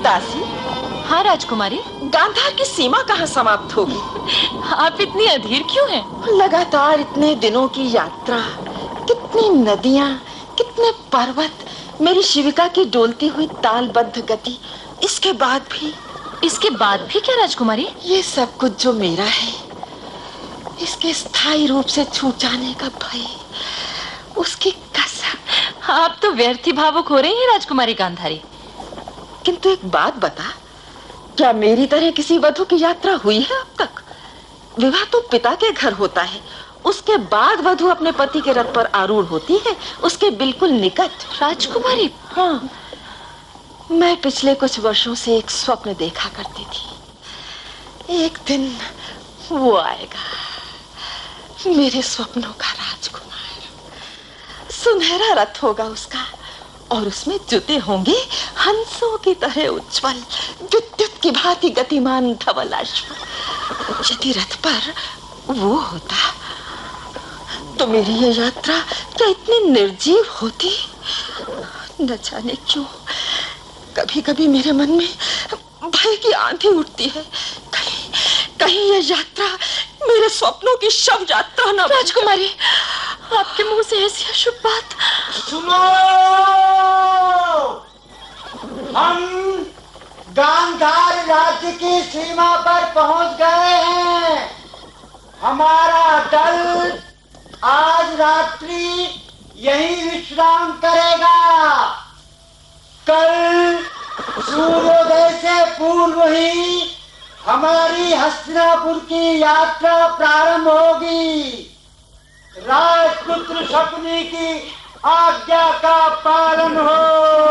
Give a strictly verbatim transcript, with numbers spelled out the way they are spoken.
दासी। हाँ राजकुमारी। गांधार की सीमा कहाँ समाप्त होगी? आप इतनी अधीर क्यों हैं? लगातार इतने दिनों की यात्रा, कितनी नदियाँ, कितने पर्वत, मेरी शिविका की डोलती हुई तालबद्ध गति, इसके बाद भी इसके बाद भी क्या राजकुमारी? ये सब कुछ जो मेरा है, इसके स्थायी रूप से छूट जाने का भय, उसकी कसम। आप तो व्यर्थ ही भावुक हो रही हैं राजकुमारी गांधारी। किंतु एक बात बता, क्या मेरी तरह किसी वधु की यात्रा हुई है अब तक? विवाह तो पिता के घर होता है, उसके बाद वधु अपने पति के रथ पर आरूढ़ होती है, उसके बिल्कुल निकट। राजकुमारी, हाँ, मैं पिछले कुछ वर्षों से एक स्वप्न देखा करती थी। एक दिन वो आएगा, मेरे सपनों का राजकुमार। सुनहरा रथ होगा उसका, और उसमें जुते होंगे हंसों की तरह उज्जवल, विद्युत की भांति गतिमान धवल अश्व। यदि रथ पर वो होता तो मेरी ये यात्रा क्या इतनी निर्जीव होती? न जाने क्यों कभी कभी मेरे मन में भय की आंधी उठती है। कहीं कहीं ये यात्रा मेरे स्वप्नों की शव यात्रा न। राजकुमारी, आपके मुंह से ऐसी अशुभ बात। सुनो, हम गांधार राज्य की सीमा पर पहुंच गए हैं। हमारा दल आज रात्रि यहीं विश्राम करेगा। कल सूर्योदय से पूर्व ही हमारी हस्तिनापुर की यात्रा प्रारंभ होगी। राजपुत्र शकुनी की आज्ञा का पालन हो।